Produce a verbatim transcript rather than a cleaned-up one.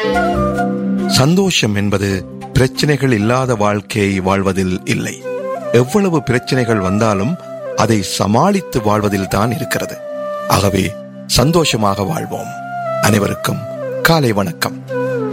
சந்தோஷம் என்பது பிரச்சனைகள் இல்லாத வாழ்க்கையை வாழ்வதில் இல்லை. எவ்வளவு பிரச்சனைகள் வந்தாலும் அதை சமாளித்து வாழ்வதில் தான் இருக்கிறது. ஆகவே சந்தோஷமாக வாழ்வோம். அனைவருக்கும் காலை வணக்கம்.